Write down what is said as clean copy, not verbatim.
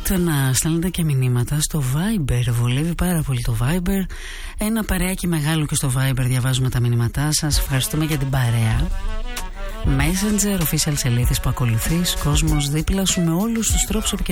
μπορείτε να στέλνετε και μηνύματα στο Viber. Βολεύει πάρα πολύ το Viber. Ένα παρεάκι μεγάλο και στο Viber διαβάζουμε τα μηνύματά σας. Ευχαριστούμε για την παρέα. Messenger, official σελίδες που ακολουθείς, κόσμος δίπλα σου με όλους τους τρόπους επικοινωνίας.